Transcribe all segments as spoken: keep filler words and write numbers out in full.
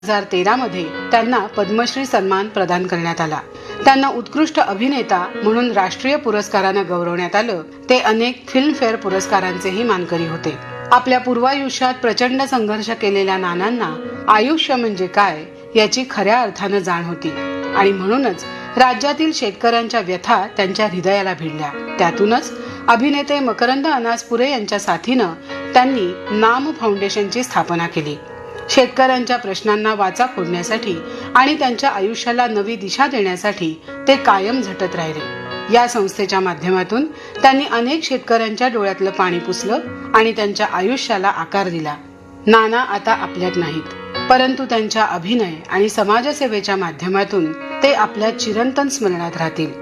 हजार तेरा मध्ये त्यांना पद्मश्री सन्मान प्रदान करण्यात आला. त्यांना उत्कृष्ट अभिनेता म्हणून राष्ट्रीय पुरस्काराने गौरवण्यात आलं. ते अनेक फिल्मफेअर पुरस्कारांचेही मानकरी होते. आपल्या पूर्वायुष्यात प्रचंड संघर्ष केलेल्या नानांना आयुष्य म्हणजे काय याची खऱ्या अर्थानं जाण होती आणि म्हणूनच राज्यातील शेतकऱ्यांच्या व्यथा त्यांच्या हृदयाला भिडल्या. त्यातूनच अभिनेते मकरंद अनासपुरे यांच्या साथीनं त्यांनी नाम फाउंडेशनची स्थापना केली. शेतकऱ्यांच्या प्रश्नांना वाचा फोडण्यासाठी आणि त्यांच्या आयुष्याला नवी दिशा देण्यासाठी ते कायम झटत राहिले. या संस्थेच्या माध्यमातून त्यांनी अनेक शेतकऱ्यांच्या डोळ्यातलं पाणी पुसलं आणि त्यांच्या आयुष्याला आकार दिला. नाना आता आपल्यात नाहीत, परंतु त्यांच्या अभिनय आणि समाजसेवेच्या माध्यमातून ते आपल्या चिरंतन स्मरणात राहतील.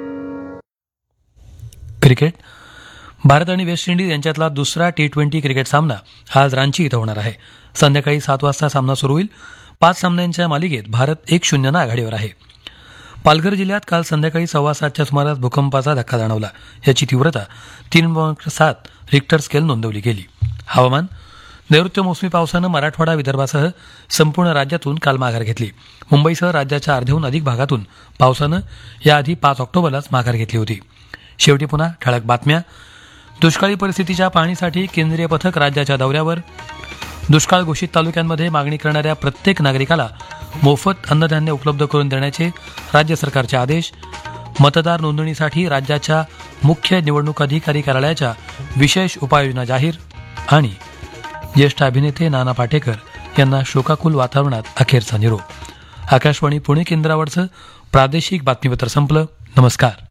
क्रिकेट. भारत आणि वेस्ट इंडिज यांच्यातला दुसरा टी ट्वेंटी क्रिकेट सामना आज रांची इथं होणार आहे. संध्याकाळी सात वाजता सामना सुरू होईल. पाच सामन्यांच्या मालिकेत भारत एक शून्यनं आघाडीवर आहे. पालघर जिल्ह्यात काल संध्याकाळी सव्वा सातच्या सुमारास भूकंपाचा धक्का जाणवला. याची तीव्रता तीन पॉईंट सात रिक्टर स्केल नोंदवली गेली. हवामान. नैऋत्य मोसमी पावसानं मराठवाडा विदर्भासह संपूर्ण राज्यातून काल माघार घेतली. मुंबईसह राज्याच्या अर्ध्याहून अधिक भागातून पावसानं याआधी पाच ऑक्टोबरलाच माघार घेतली होती. शेवटी पुन्हा ठळक बातम्या. दुष्काळी परिस्थितीच्या पाहणीसाठी केंद्रीय पथक राज्याच्या दौऱ्यावर. दुष्काळ घोषित तालुक्यांमध्ये मागणी करणाऱ्या प्रत्येक नागरिकाला मोफत अन्नधान्य उपलब्ध करून देण्याचे राज्य सरकारचे आदेश. मतदार नोंदणीसाठी राज्याच्या मुख्य निवडणूक अधिकारी कार्यालयाच्या विशेष उपाययोजना जाहीर. आणि ज्येष्ठ अभिनेते नाना पाटेकर यांना शोकाकुल वातावरणात अखेरचा निरोप. आकाशवाणी पुणे केंद्रावरचं प्रादेशिक बातमीपत्र संपलं. नमस्कार.